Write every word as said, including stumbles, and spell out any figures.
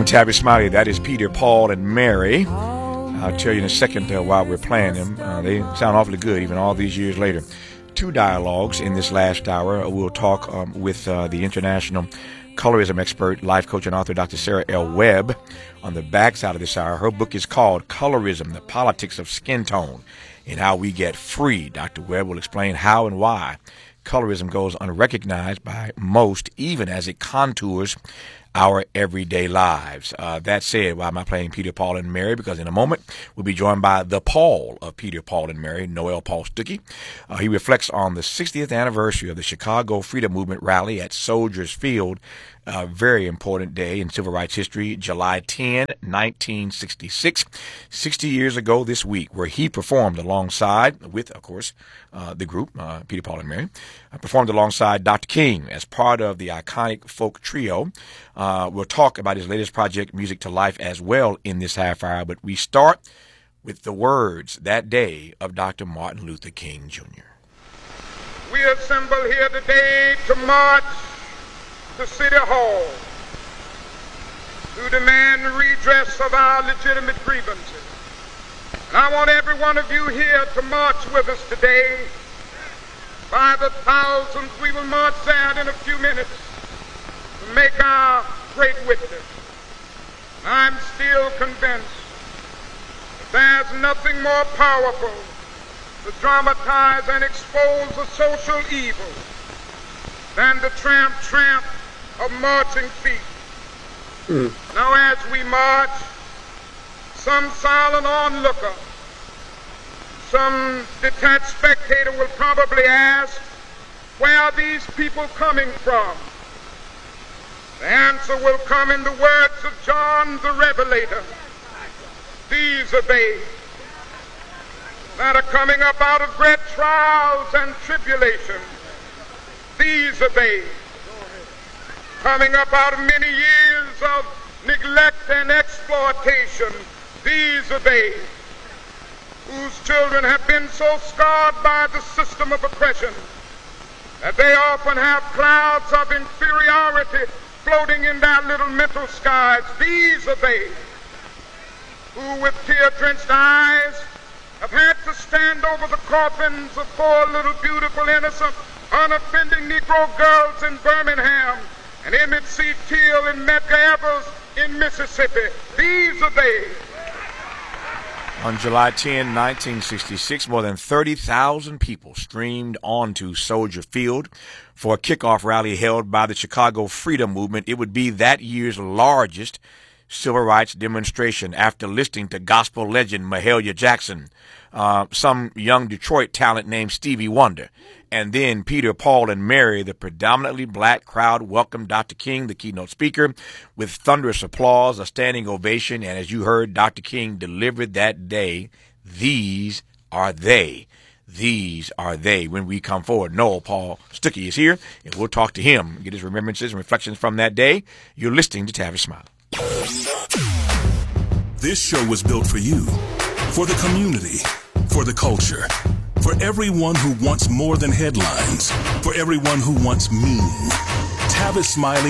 Tavis Smiley. That is Peter, Paul, and Mary. I'll tell you in a second uh, while we're playing them. Uh, they sound awfully good even all these years later. Two dialogues in this last hour. We'll talk um, with uh, the international colorism expert, life coach, and author Doctor Sarah L. Webb. On the backside of this hour, her book is called Colorism, The Politics of Skin Tone and How We Get Free. Doctor Webb will explain how and why colorism goes unrecognized by most, even as it contours our everyday lives. Uh, that said, why am I playing Peter, Paul, and Mary? Because in a moment, we'll be joined by the Paul of Peter, Paul, and Mary, Noel Paul Stuckey. Uh, he reflects on the sixtieth anniversary of the Chicago Freedom Movement rally at Soldiers Field, a very important day in civil rights history, July tenth, nineteen sixty-six, sixty years ago this week, where he performed alongside, with, of course, uh, the group, uh, Peter, Paul, and Mary, uh, performed alongside Doctor King as part of the iconic folk trio. Uh, we'll talk about his latest project, Music to Life, as well in this half hour, but we start with the words that day of Doctor Martin Luther King, Junior We assemble here today to march to City Hall to demand redress of our legitimate grievances. And I want every one of you here to march with us today. By the thousands, we will march there in a few minutes to make our great witness. I'm still convinced that there's nothing more powerful to dramatize and expose a social evil than the tramp, tramp of marching feet. Mm. Now as we march, some silent onlooker, some detached spectator will probably ask, where are these people coming from? The answer will come in the words of John the Revelator. These are they that are coming up out of great trials and tribulations. These are they coming up out of many years of neglect and exploitation. These are they whose children have been so scarred by the system of oppression that they often have clouds of inferiority floating in their little mental skies. These are they who, with tear-drenched eyes, have had to stand over the coffins of poor little beautiful innocent unoffending Negro girls in Birmingham and Emmett C. Till and Medgar Evers in Mississippi. These are they. On July tenth, nineteen sixty-six, more than thirty thousand people streamed onto Soldier Field for a kickoff rally held by the Chicago Freedom Movement. It would be that year's largest civil rights demonstration after listening to gospel legend Mahalia Jackson, uh, some young Detroit talent named Stevie Wonder, and then Peter, Paul, and Mary. The predominantly black crowd welcomed Doctor King, the keynote speaker, with thunderous applause, a standing ovation, and as you heard, Doctor King delivered that day, these are they. These are they. When we come forward, Noel Paul Stuckey is here, and we'll talk to him, get his remembrances and reflections from that day. You're listening to Tavis Smiley. This show was built for you, for the community, for the culture, for everyone who wants more than headlines, for everyone who wants meaning. Tavis Smiley